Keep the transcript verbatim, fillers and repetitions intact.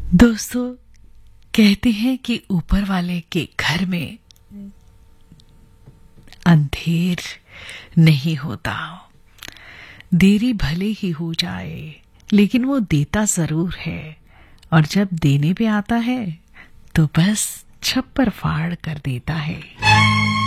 दोस्तों, कहते हैं कि ऊपर वाले के घर में अंधेर नहीं होता। देरी भले ही हो जाए, लेकिन वो देता जरूर है, और जब देने पे आता है तो बस छप्पर फाड़ कर देता है।